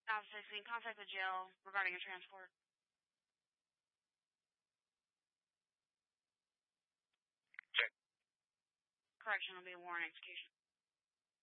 Alpha 16, contact the jail regarding a transport. Check. Correction will be a warrant execution.